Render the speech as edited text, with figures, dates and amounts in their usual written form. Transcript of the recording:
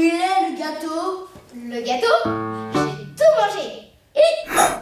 Où il est le gâteau? Le gâteau? J'ai tout mangé. Et